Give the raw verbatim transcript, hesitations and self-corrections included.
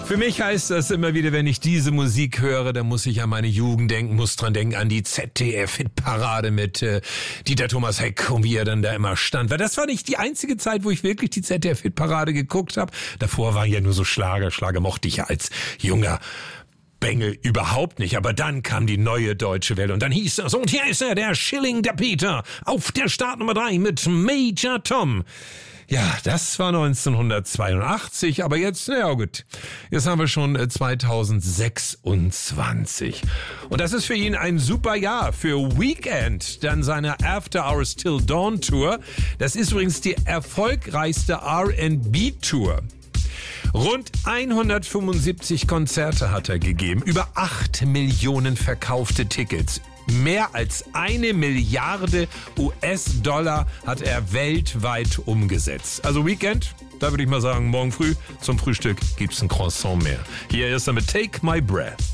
Für mich heißt das immer wieder, wenn ich diese Musik höre, dann muss ich an meine Jugend denken, muss dran denken an die Z D F-Hitparade mit äh, Dieter Thomas Heck und wie er dann da immer stand. Weil das war nicht die einzige Zeit, wo ich wirklich die Z D F-Hitparade geguckt habe. Davor waren ja nur so Schlager. Schlager mochte ich ja als junger Bengel überhaupt nicht, aber dann kam die neue Deutsche Welle und dann hieß es, und hier ist er, der Schilling, der Peter, auf der Startnummer drei mit Major Tom. Ja, das war neunzehnhundertzweiundachtzig, aber jetzt, na ja gut, jetzt haben wir schon zweitausendsechsundzwanzig. Und das ist für ihn ein super Jahr, für Weekend, dann seine After Hours Till Dawn Tour. Das ist übrigens die erfolgreichste R and B Tour. Rund hundertfünfundsiebzig Konzerte hat er gegeben, über acht Millionen verkaufte Tickets. Mehr als eine Milliarde U S-Dollar hat er weltweit umgesetzt. Also Weekend, da würde ich mal sagen, morgen früh zum Frühstück gibt's ein Croissant mehr. Hier ist er mit Take My Breath.